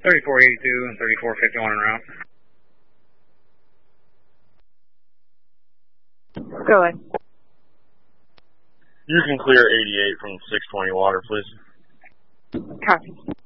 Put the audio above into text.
3482 and 3451 en route. Go ahead. You can clear 88 from 620 water, please. Copy.